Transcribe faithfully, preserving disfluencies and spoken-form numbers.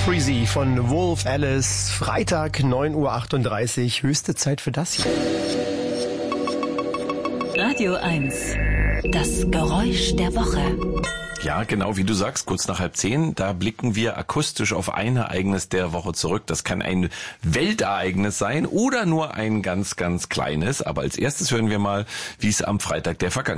Freezy von Wolf Alice. Freitag, neun Uhr achtunddreißig. Höchste Zeit für das hier. Radio eins. Das Geräusch der Woche. Ja, genau wie du sagst, kurz nach halb zehn, da blicken wir akustisch auf ein Ereignis der Woche zurück. Das kann ein Weltereignis sein oder nur ein ganz, ganz kleines. Aber als erstes hören wir mal, wie es am Freitag der vergangenen